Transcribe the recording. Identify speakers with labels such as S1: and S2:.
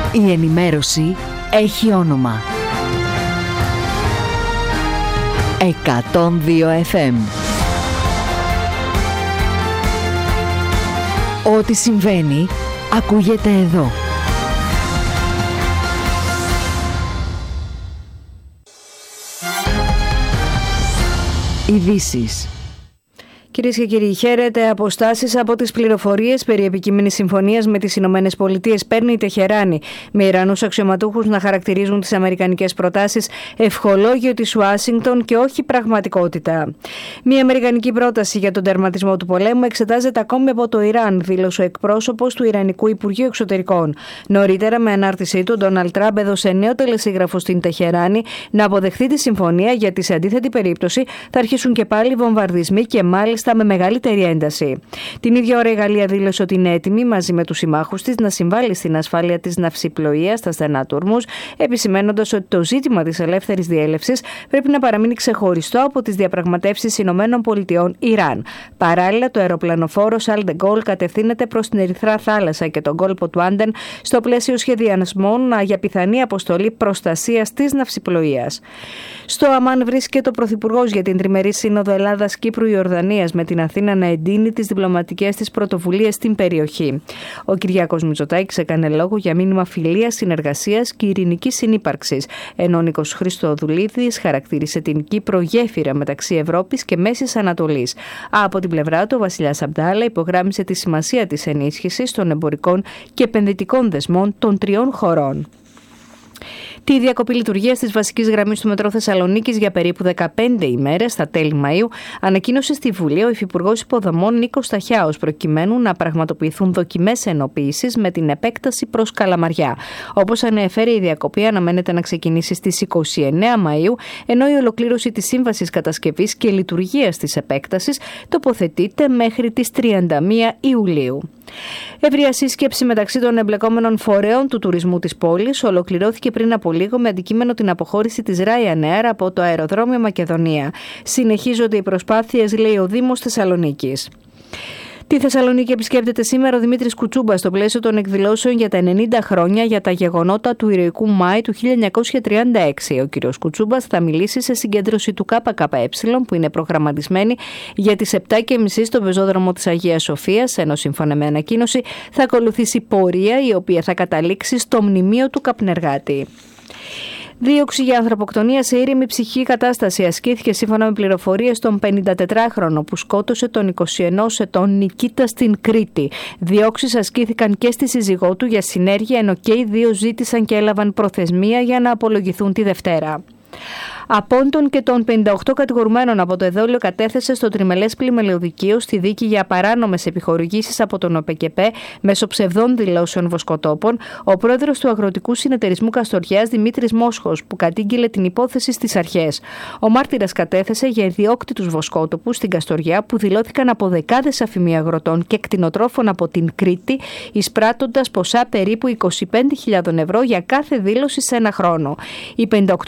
S1: Η ενημέρωση έχει όνομα. 102 FM. Ό,τι συμβαίνει, ακούγεται εδώ. Ειδήσεις.
S2: Κυρίες και κύριοι, χαίρετε. Αποστάσεις από τις πληροφορίες περί επικείμενης συμφωνίας με τις Ηνωμένες Πολιτείες παίρνει η Τεχεράνη, με Ιρανούς αξιωματούχους να χαρακτηρίζουν τις αμερικανικές προτάσεις ευχολόγιο της Ουάσιγκτον και όχι πραγματικότητα. Μια αμερικανική πρόταση για τον τερματισμό του πολέμου εξετάζεται ακόμη από το Ιράν, δήλωσε ο εκπρόσωπος του Ιρανικού Υπουργείου Εξωτερικών. Νωρίτερα, με ανάρτησή του, ο Ντόναλντ Τραμπ έδωσε νέο τελεσίγραφο στην Τεχεράνη να αποδεχθεί τη συμφωνία, γιατί σε αντίθετη περίπτωση θα αρχίσουν και πάλι βομβαρδισμοί και μάλιστα με μεγαλύτερη ένταση. Την ίδια ώρα η Γαλλία δήλωσε ότι είναι έτοιμη μαζί με τους συμμάχους της να συμβάλλει στην ασφάλεια της ναυσιπλοείας στα στενά του Ορμούζ, επισημαίνοντας ότι το ζήτημα της ελεύθερης διέλευσης πρέπει να παραμείνει ξεχωριστό από τις διαπραγματεύσεις Ηνωμένων Πολιτειών Ιράν. Παράλληλα, το αεροπλανοφόρο Charles de Gaulle κατευθύνεται προς την Ερυθρά Θάλασσα και τον κόλπο του Άντεν στο πλαίσιο σχεδιασμών για πιθανή αποστολή προστασίας της ναυσιπλοείας. Στο Αμάν βρίσκεται ο Πρωθυπουργός για την τριμερή σύνοδο Ελλάδας-Κύπρου-Ιορδανίας, με την Αθήνα να εντείνει τις διπλωματικές της πρωτοβουλίες στην περιοχή. Ο Κυριάκος Μητσοτάκης έκανε λόγο για μήνυμα φιλίας, συνεργασίας και ειρηνικής συνύπαρξης, ενώ ο Νίκος Χριστοδουλίδης χαρακτήρισε την Κύπρο γέφυρα μεταξύ Ευρώπης και Μέσης Ανατολής. Από την πλευρά του, ο Βασιλιάς Αμπτάλα υπογράμμισε τη σημασία της ενίσχυσης των εμπορικών και επενδυτικών δεσμών των τριών χωρών. Τη διακοπή λειτουργίας της βασικής γραμμής του μετρό Θεσσαλονίκης για περίπου 15 ημέρες στα τέλη Μαΐου ανακοίνωσε στη Βουλή ο Υφυπουργός Υποδομών Νίκος Σταχιάος, προκειμένου να πραγματοποιηθούν δοκιμές ενοποίησης με την επέκταση προς Καλαμαριά. Όπως ανέφερε, η διακοπή αναμένεται να ξεκινήσει στις 29 Μαΐου, ενώ η ολοκλήρωση της σύμβασης κατασκευής και λειτουργίας της επέκτασης τοποθετείται μέχρι τις 31 Ιουλίου. Ευρεία σύσκεψη μεταξύ των εμπλεκόμενων φορέων του τουρισμού της πόλης ολοκληρώθηκε πριν από λίγο με αντικείμενο την αποχώρηση της Ryanair από το αεροδρόμιο Μακεδονία. Συνεχίζονται οι προσπάθειες, λέει ο Δήμος Θεσσαλονίκης. Τη Θεσσαλονίκη επισκέπτεται σήμερα ο Δημήτρης Κουτσούμπας στο πλαίσιο των εκδηλώσεων για τα 90 χρόνια για τα γεγονότα του ηρωικού Μάη του 1936. Ο κ. Κουτσούμπας θα μιλήσει σε συγκέντρωση του ΚΚΕ που είναι προγραμματισμένη για τις 7.30 στο πεζόδρομο της Αγίας Σοφίας, ενώ σύμφωνα με ανακοίνωση θα ακολουθήσει πορεία η οποία θα καταλήξει στο μνημείο του καπνεργάτη. Δίωξη για ανθρωποκτονία σε ήρεμη ψυχική κατάσταση ασκήθηκε σύμφωνα με πληροφορίες στον 54χρονο που σκότωσε τον 21 ετών Νικήτα στην Κρήτη. Διώξεις ασκήθηκαν και στη σύζυγό του για συνέργεια, ενώ και οι δύο ζήτησαν και έλαβαν προθεσμία για να απολογηθούν τη Δευτέρα. Απόντων και των 58 κατηγορουμένων από το εδόλιο κατέθεσε στο τριμελές πλημελαιοδικείο στη δίκη για παράνομες επιχορηγήσεις από τον ΟΠΕΚΕΠΕ μέσω ψευδών δηλώσεων βοσκοτόπων ο πρόεδρος του Αγροτικού Συνεταιρισμού Καστοριάς Δημήτρης Μόσχος, που κατήγγειλε την υπόθεση στις αρχές. Ο μάρτυρας κατέθεσε για ιδιόκτητους βοσκότοπους στην Καστοριά που δηλώθηκαν από δεκάδες αφημοί αγροτών και κτηνοτρόφων από την Κρήτη, εισπράττοντας ποσά περίπου 25.000 ευρώ για κάθε δήλωση σε ένα χρόνο. Οι 58